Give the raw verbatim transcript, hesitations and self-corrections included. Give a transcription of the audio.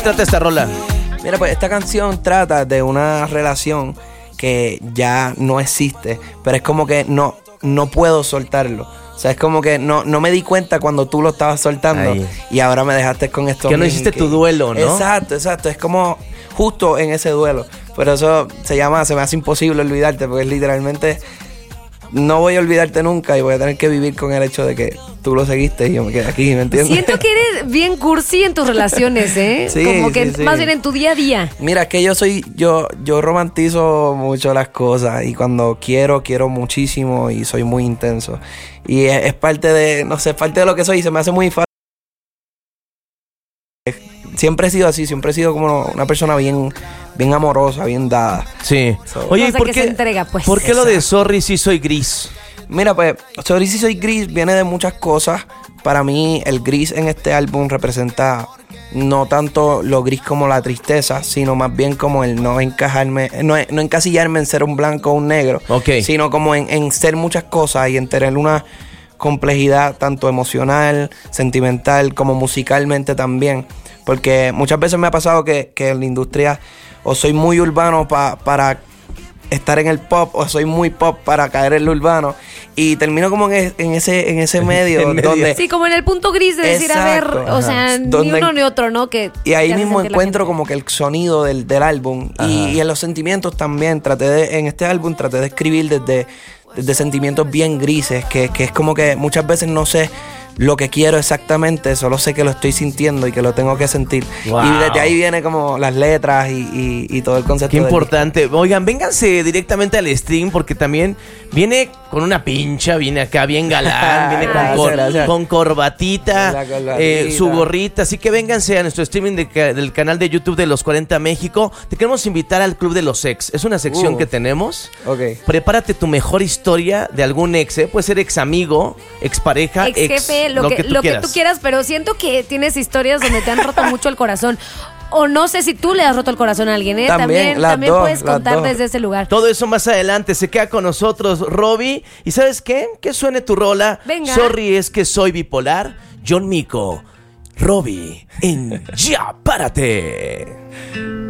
Trata esta rola. Mira, pues esta canción trata de una relación que ya no existe, pero es como que no, no puedo soltarlo. O sea, es como que no, no me di cuenta cuando tú lo estabas soltando. Ay. Y ahora me dejaste con esto. Que no hiciste que... tu duelo, ¿no? Exacto, exacto. Es como justo en ese duelo. Por eso se llama, se me hace imposible olvidarte, porque literalmente no voy a olvidarte nunca y voy a tener que vivir con el hecho de que tú lo seguiste y yo me quedé aquí, ¿me entiendes? Siento que eres bien cursi en tus relaciones, ¿eh? Sí, como que sí, sí. más bien en tu día a día. Mira, es que yo soy, yo, yo romantizo mucho las cosas y cuando quiero, quiero muchísimo y soy muy intenso. Y es, es parte de, no sé, es parte de lo que soy y se me hace muy fácil. Siempre he sido así, siempre he sido como una persona bien, bien amorosa, bien dada. Sí. So, Oye, ¿y por qué, se entrega, pues? ¿por qué lo de Sorry sí soy gris? Mira, pues, Sorry sí soy gris viene de muchas cosas. Para mí, el gris en este álbum representa no tanto lo gris como la tristeza, sino más bien como el no encajarme, no, no encasillarme en ser un blanco o un negro, okay. Sino como en, en ser muchas cosas y en tener una complejidad tanto emocional, sentimental, como musicalmente también. Porque muchas veces me ha pasado que, que en la industria o soy muy urbano pa, para estar en el pop o soy muy pop para caer en lo urbano y termino como en, en ese en ese medio, en medio. Donde sí, como en el punto gris de decir, exacto, a ver, o sea, donde, ni uno ni otro, ¿no? Que y ahí mismo encuentro como que el sonido del, del álbum y, y en los sentimientos también traté de, en este álbum traté de escribir desde, desde sentimientos bien grises, que, que es como que muchas veces no sé lo que quiero exactamente, solo sé que lo estoy sintiendo y que lo tengo que sentir. Wow. Y desde ahí viene como las letras y, y, y todo el concepto. Qué importante. Oigan, vénganse directamente al stream porque también viene con una pincha, viene acá bien galán, viene con, gracias, cor, gracias. con corbatita, eh, su gorrita. Así que vénganse a nuestro streaming de, del canal de YouTube de Los cuarenta México. Te queremos invitar al Club de los Ex. Es una sección uh, que tenemos. Okay. Prepárate tu mejor historia de algún ex, ¿eh? Puede ser ex amigo, ex pareja, ex, ex jefe, lo, lo, que, que, tú lo que tú quieras, pero siento que tienes historias donde te han roto mucho el corazón. O no sé si tú le has roto el corazón a alguien, ¿eh? También, también, también dos, puedes contar dos. Desde ese lugar. Todo eso más adelante. Se queda con nosotros, Robbie. ¿Y sabes qué? Que suene tu rola. Venga. Sorry, es que soy bipolar. John Mico, Robbie, en Ya Párate.